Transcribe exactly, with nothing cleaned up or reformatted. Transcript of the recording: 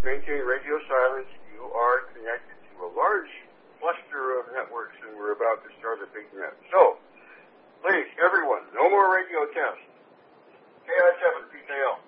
maintain radio silence. You are connected to a large cluster of networks, and we're about to start a big net. So, please, everyone, no more radio tests. K I seven, P K L.